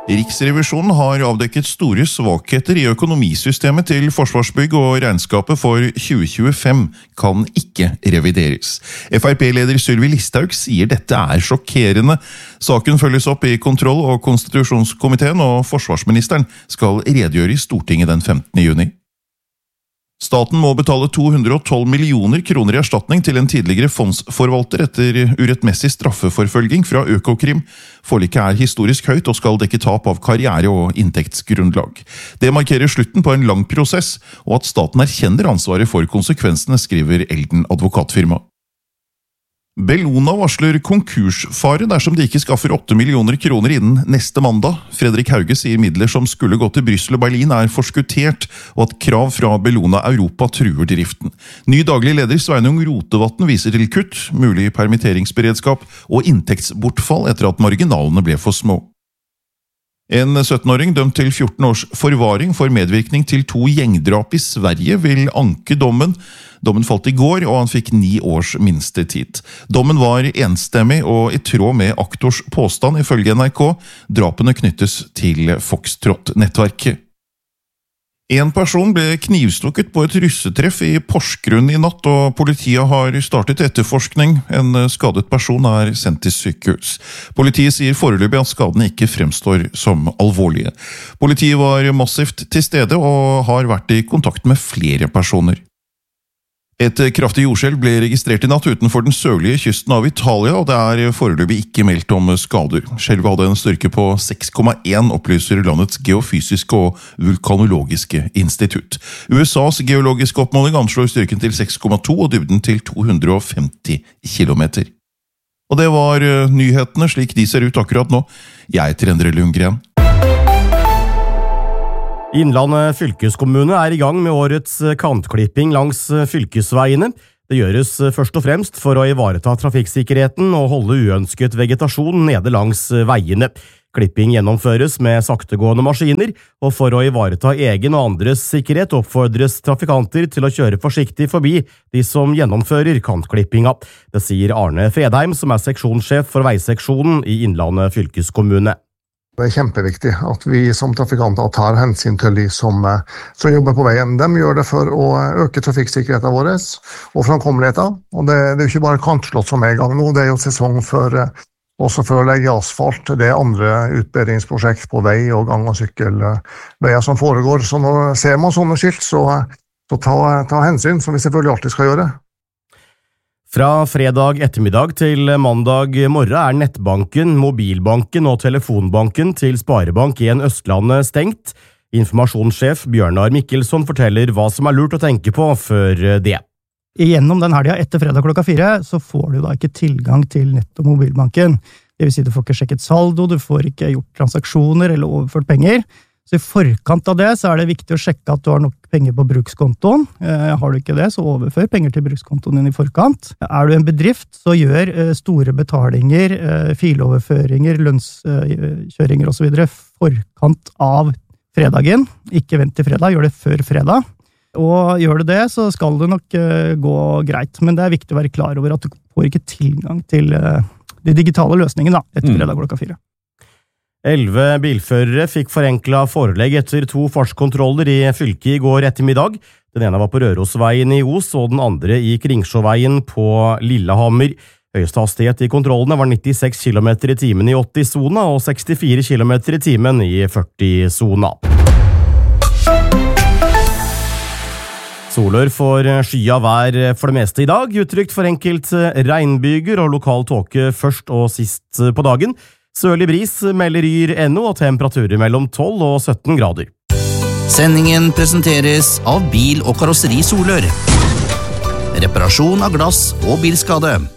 Riksrevisjonen har avdekket store svakheter i økonomisystemet til Forsvarsbygg, og regnskapet for 2025 kan ikke revideres. FrP-leder Sylvi Listhaug sier dette er sjokkerende. Saken følges opp i kontroll- og konstitusjonskomiteen, og forsvarsministeren skal redegjøre i Stortinget den 15. juni. Staten må betale 212 millioner kroner i erstatning til en tidligere fondsforvalter etter urettmessig straffeforfølging fra Økokrim. Forliket er historisk høyt og skal dekke tap av karriere og inntektsgrunnlag. Det markerer slutten på en lang prosess, og at staten erkjenner ansvaret for konsekvensene, skriver Elden advokatfirma. Bellona varsler konkursfare dersom de ikke skaffer 8 millioner kroner innen neste mandag. Fredrik Hauge sier midler som skulle gå til Brussel og Berlin er forskuttert, og at krav fra Bellona Europa truer driften. Ny daglig leder Sveinung Rotevatn viser til kutt, mulig permitteringsberedskap og inntektsbortfall etter at marginalene ble for små. En 17-åring dømt til 14 års forvaring for medvirkning til 2 gjengdrap i Sverige vil anke dommen. Dommen falt i går, og han fikk 9 års minstetid. Dommen var enstemmig og i tråd med aktors påstand ifølge NRK. Drapene knyttes til Foxtrot-nettverket. En person ble knivstukket på et russetreff i Porsgrunn i natt, og politiet har startet etterforskning. En skadet person er sendt til sykehus. Politiet sier foreløpig at skadene ikke fremstår som alvorlige. Politiet var massivt til stede og har vært i kontakt med flere personer. Et kraftig jordskjelv ble registrert i natt utenfor den sørlige kysten av Italia, og det er foreløpig ikke meldt om skader. Skjelvet hadde en styrke på 6,1, opplyser landets geofysiske og vulkanologiske institutt. USAs geologiske oppmåling anslår styrken til 6,2 og dybden til 250 kilometer. Og det var nyhetene slik de ser ut akkurat nå. Jeg heter Endre Lundgren. Innlandet fylkeskommune er i gang med årets kantklipping langs fylkesveiene. Det gjøres først og fremst for å ivareta trafikksikkerheten og holde uønsket vegetasjon nede langs veiene. Klipping gjennomføres med saktegående maskiner, og for å ivareta egen og andres sikkerhet oppfordres trafikanter til å kjøre forsiktig forbi de som gjennomfører kantklippinga. Det sier Arne Fredheim, som er seksjonssjef for veiseksjonen i Innlandet fylkeskommune. Det er kjempeviktig at vi som trafikanter tar hensyn til de som jobber på veien. De gjør det for å øke trafikksikkerheten vår og framkommeligheten. Og det er jo ikke bare kantslott som er i gang nå, det er jo sesong også for å legge asfalt. Det er andre utbedringsprosjekt på vei og gang- og sykkelveier som foregår. Så når ser man sånne skilt, så ta hensyn, som vi selvfølgelig alltid skal gjøre. Fra fredag ettermiddag til mandag morgen er nettbanken, mobilbanken og telefonbanken til Sparebank1 Østlandet stengt. Informasjonssjef Bjørnar Mikkelsson forteller hva som er lurt å tenke på før det. Gjennom den helgen etter fredag klokka 4 så får du da ikke tilgang til nett- og mobilbanken. Det vil si du får ikke sjekket saldo, du får ikke gjort transaksjoner eller overført penger. Så i forkant av det så er det viktig å sjekke at du har nok penger på brukskontoen. Har du ikke det, så overfør penger til brukskontoen din i forkant. Er du en bedrift, så gjør store betalinger, filoverføringer, lønnskjøringer og så videre forkant av fredagen. Ikke vent til fredag, gjør det før fredag. Og gjør du det, så skal det nok gå greit. Men det er viktig å være klar over at du får ikke tilgang til de digitale løsningene etter fredag klokka 4. 11 bilførere fikk forenklet forelegg etter 2 fartskontroller i fylket i går ettermiddag. Den ene var på Rørosveien i Os, og den andre i Kringsjåveien på Lillehammer. Høyeste hastighet i kontrollene var 96 km i timen i 80-sona og 64 km i timen i 40-sona. Solør får skya vær for det meste i dag, utrygt for enkelt regnbyger og lokal tåke først og sist på dagen. Sørlig bris melder Yr.no og temperaturer mellom 12 og 17 grader. Sendingen presenteres av Bil- og Karosseri Solør. Reparasjon av glass og bilskade.